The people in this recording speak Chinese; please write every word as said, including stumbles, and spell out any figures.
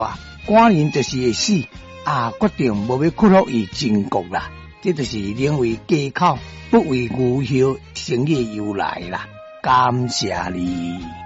啊，寡人就是会死啊，决定无要屈服于秦国啦。这就是认为家口不为牛后，成也由来啦。感谢你。